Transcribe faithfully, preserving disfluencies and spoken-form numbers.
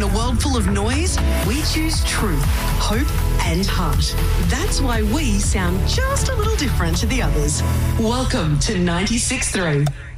a world full of noise, we choose truth, hope and heart. That's why we sound just a little different to the others. Welcome to ninety-six point three.